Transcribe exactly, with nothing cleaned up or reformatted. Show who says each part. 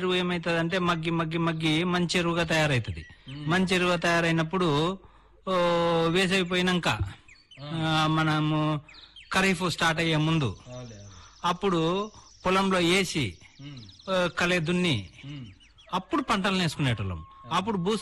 Speaker 1: ఎరువు ఏమైతుందంటే మగ్గి మగ్గి మగ్గి మంచి ఎరువుగా తయారైతుంది. మంచి ఎరువుగా తయారైనప్పుడు వేసైపోయినాక మనము ఖరీఫ్ స్టార్ట్ అయ్యే ముందు అప్పుడు పొలంలో వేసి కలే దున్ని అప్పుడు పంటలు వేసుకునేటోళ్ళం. అప్పుడు భూ